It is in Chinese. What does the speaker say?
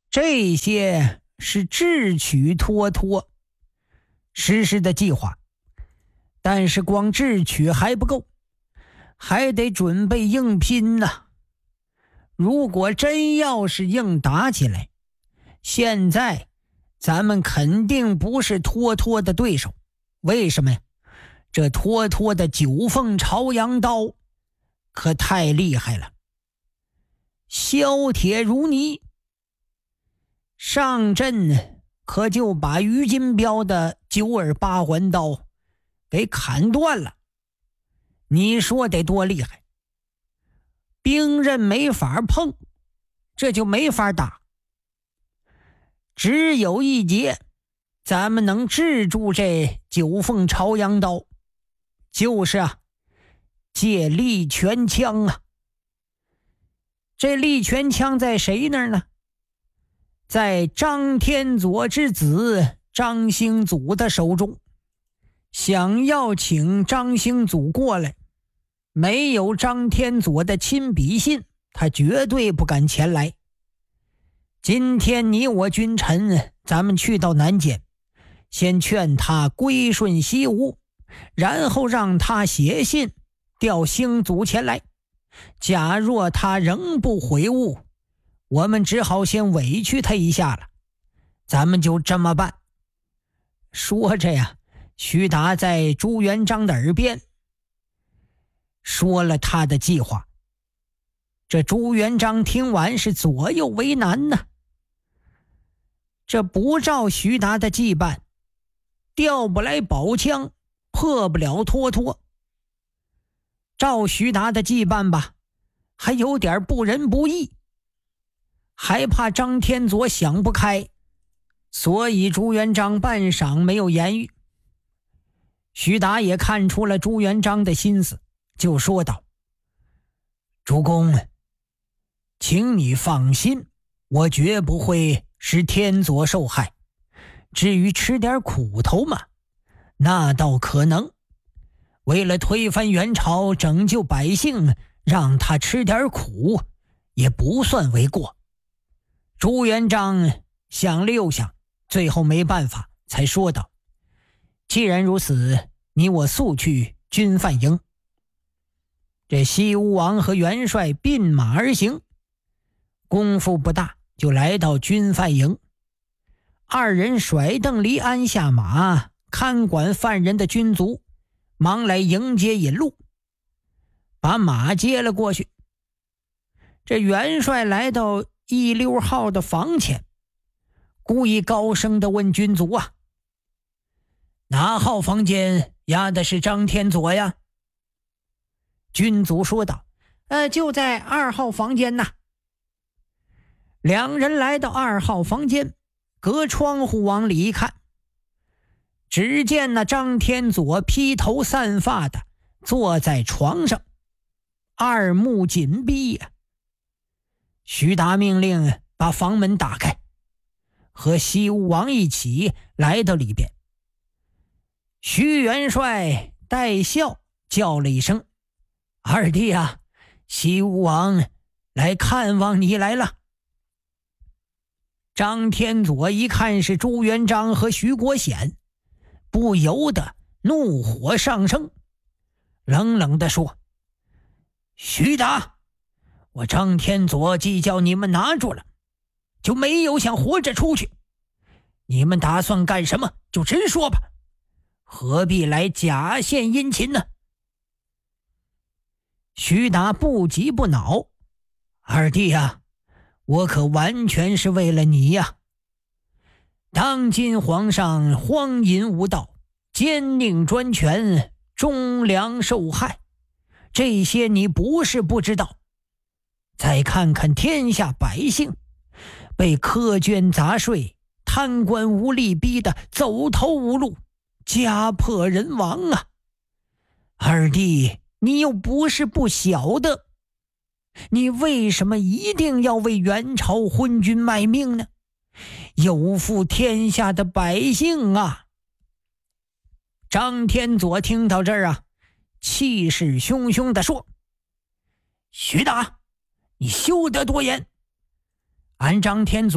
这些是智取脱脱实施的计划，但是光智取还不够，还得准备硬拼呐。如果真要是硬打起来，现在咱们肯定不是脱脱的对手。为什么呀？这脱脱的九凤朝阳刀可太厉害了，削铁如泥。上阵可就把于金彪的九耳八环刀给砍断了，你说得多厉害？兵刃没法碰，这就没法打。只有一劫，咱们能制住这九凤朝阳刀，就是借力拳枪啊。这力拳枪在谁那儿呢？在张天佐之子张兴祖的手中。想要请张兴祖过来，没有张天佐的亲笔信，他绝对不敢前来。今天你我君臣，咱们去到南监，先劝他归顺西吴，然后让他写信调兴祖前来。假若他仍不悔悟，我们只好先委屈他一下了。咱们就这么办。说着呀，徐达在朱元璋的耳边说了他的计划。这朱元璋听完是左右为难呢。这不照徐达的计办，调不来宝枪，破不了脱脱。照徐达的计办吧，还有点不仁不义，还怕张天佐想不开，所以朱元璋半晌没有言语。徐达也看出了朱元璋的心思，就说道：主公，请你放心，我绝不会使天佐受害。至于吃点苦头嘛，那倒可能。为了推翻元朝，拯救百姓，让他吃点苦也不算为过。朱元璋想了又想，最后没办法，才说道：既然如此，你我速去军犯营。这西吴王和元帅并马而行，功夫不大就来到军犯营。二人甩邓离鞍下马，看管犯人的军卒忙来迎接引路，把马接了过去。这元帅来到16号的房前，故意高声地问军卒哪号房间押的是张天佐呀？军卒说道：就在2号房间呐。两人来到2号房间，隔窗户往里一看，只见那张天佐披头散发的坐在床上，二目紧闭呀。徐达命令把房门打开，和西吴王一起来到里边。徐元帅带笑叫了一声：二弟啊，西吴王来看望你来了。张天佐一看是朱元璋和徐国显，不由得怒火上升，冷冷地说：徐达，我张天佐既叫你们拿住了，就没有想活着出去。你们打算干什么就直说吧，何必来假献殷勤呢？徐达不急不恼：二弟啊，我可完全是为了你呀。当今皇上荒淫无道，奸佞专权，忠良受害，这些你不是不知道。再看看天下百姓，被苛捐杂税、贪官污吏逼得走投无路，家破人亡啊！二弟，你又不是不晓得，你为什么一定要为元朝昏君卖命呢？有负天下的百姓啊！张天佐听到这儿气势汹汹地说：徐达，你休得多言！俺张天佐